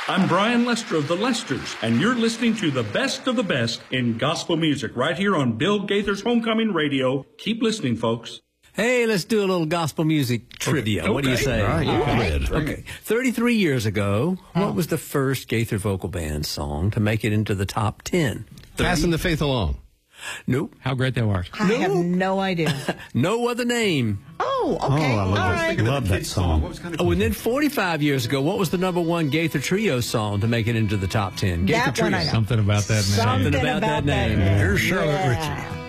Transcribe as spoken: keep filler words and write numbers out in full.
I'm Brian Lester of the Lesters, and you're listening to the best of the best in gospel music right here on Bill Gaither's Homecoming Radio. Keep listening, folks. Hey, let's do a little gospel music trivia. Okay. What do you say? All right, All right. Okay. thirty-three years ago, huh. what was the first Gaither Vocal Band song to make it into the top ten? Passing the Faith Along. Nope. How Great Thou Art. I No. have no idea. No other name. Oh, okay. Oh, I love, All that. right. love that song. What was kind of Oh, and then forty-five years ago, what was the number one Gaither Trio song to make it into the top ten? Gaither That Trio. one I know. Something about that name. Something about that about name. that Here's Charlotte Yeah. Ritchie.